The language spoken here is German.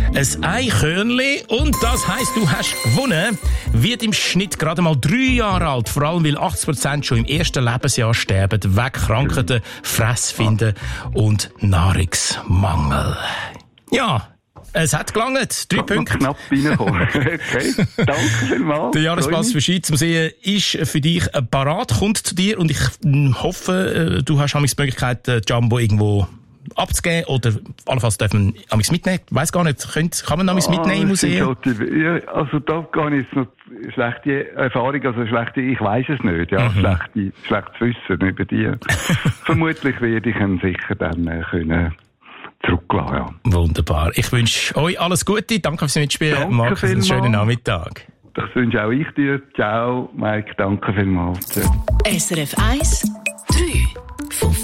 Ein Eichhörnli, und das heisst, du hast gewonnen, wird im Schnitt gerade mal 3 Jahre alt, vor allem weil 80% schon im ersten Lebensjahr sterben, wegen Krankheiten, Fressfinden und Nahrungsmangel. Ja, es hat gelangt. 3 Punkte. Knapp reinkommen. Okay, danke vielmals. Der Jahrespass für Ski zum Sehen ist für dich parat, kommt zu dir, und ich hoffe, du hast die Möglichkeit, Jumbo irgendwo abzugeben, oder allenfalls darf man mitnehmen. Ich weiss gar nicht, kann man mitnehmen im Museum? Also da gar nicht so schlechte Erfahrung, also schlechte, ich weiss es nicht, ja, schlechtes Wissen über die. Vermutlich werde ich ihn sicher dann können zurücklassen, ja. Wunderbar. Ich wünsche euch alles Gute. Danke fürs Mitspielen. Markus, einen schönen Nachmittag. Das wünsche auch ich dir. Ciao, Mike. Danke vielmals. SRF 1